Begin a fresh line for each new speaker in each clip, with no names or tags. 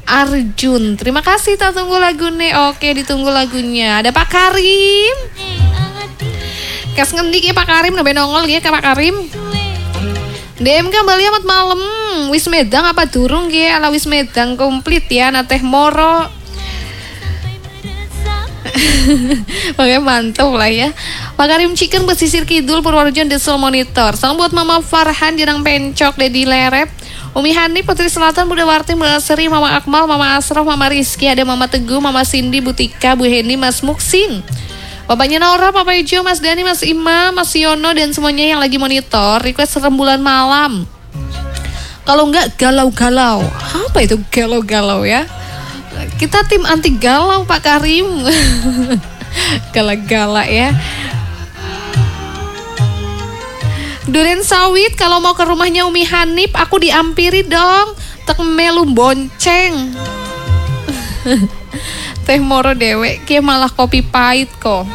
Arjun. Terima kasih, tak tunggu lagunya. Oke, ditunggu lagunya. Ada Pak Karim. Kas ngendik ya Pak Karim, nabe nongol ya Pak Karim. DM kembali amat malam. Wis medang apa durung ya? Ala wis medang komplit ya, nateh moro. Pokoknya mantap lah ya. Pak Karim Chicken pesisir kidul Purworejo Desel Monitor. Salam buat Mama Farhan Jarang Pencok Dedi Lerep, Umi Hani Putri Selatan Bunda Warti Mbak Seri, Mama Akmal, Mama Asraf, Mama Rizky, ada Mama Teguh, Mama Cindy, Bu Tika, Bu Heni, Mas Muksin, Bapaknya Naura, Papa Ijo, Mas Dani, Mas Imam, Mas Yono, dan semuanya yang lagi monitor. Request rembulan malam. Kalau enggak galau-galau. Apa itu galau-galau ya? Kita tim anti galau Pak Karim. Gala-gala ya. Duren sawit kalau mau ke rumahnya Umi Hanif aku diampiri dong. Tek melu bonceng. Teh moro dewek kia malah kopi pahit kok.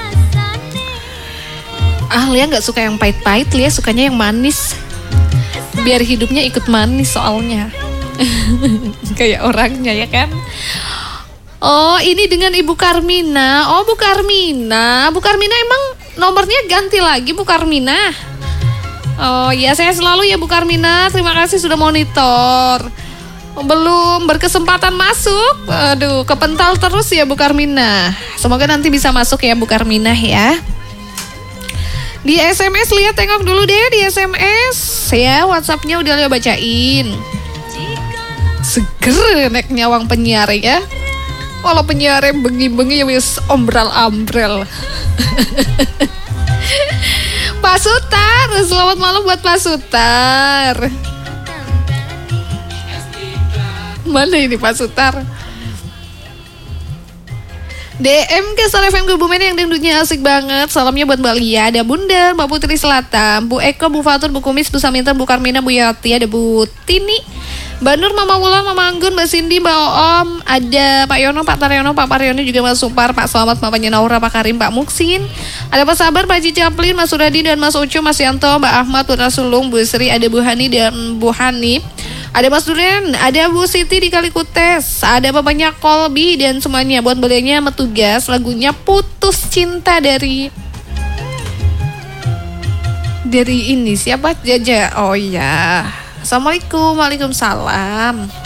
Lia nggak suka yang pahit-pahit, Lia sukanya yang manis. Biar hidupnya ikut manis soalnya. Kayak orangnya ya kan. Oh ini dengan Ibu Karmina. Oh Bu Karmina. Bu Karmina emang nomornya ganti lagi Bu Karmina. Oh ya, saya selalu ya Bu Karmina. Terima kasih sudah monitor. Belum berkesempatan masuk. Aduh, kepental terus ya Bu Karmina. Semoga nanti bisa masuk ya Bu Karmina ya. Di SMS lihat, tengok dulu deh di SMS ya. WhatsAppnya udah lihat bacain. Seger nek nyawang penyiar ya. Walau penyiar bengi-bengi ya wis ombral-ambrel. Pak Sutar, selamat malam buat Pak Sutar. Mana ini Pak Sutar? DM ke Star FM Kebumen yang dangdutnya asik banget. Salamnya buat Mbak Lia, ada Bunda, Mbak Putri Selatan, Bu Eko, Bu Fatur, Bu Kumis, Bu Saminta, Bu Karmina, Bu Yati, ada Bu Tini, Mbak Nur, Mama Wulan, Mama Anggun, Mbak Cindy, Mbak Om, ada Pak Yono, Pak Taryono, Pak Paryono juga Mas Supar, Pak Selamat, Bapaknya Naura, Pak Karim, Pak Muksin, ada Pak Sabar, Pak Haji Caplin, Mas Suradi dan Mas Ucu, Mas Yanto, Mbak Ahmad, Putra Sulung, Bu Sri, ada Bu Hani dan Bu Hanif, ada Mas Duren, ada Bu Siti di Kalikutes, ada Bapaknya Kolbi dan semuanya. Buat belinya Metugas, lagunya Putus Cinta dari ini siapa Jaja. Oh ya. Assalamualaikum, waalaikumsalam.